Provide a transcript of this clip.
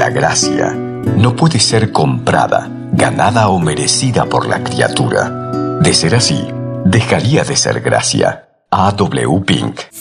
La gracia no puede ser comprada, ganada o merecida por la criatura. De ser así, dejaría de ser gracia. A. W. Pink.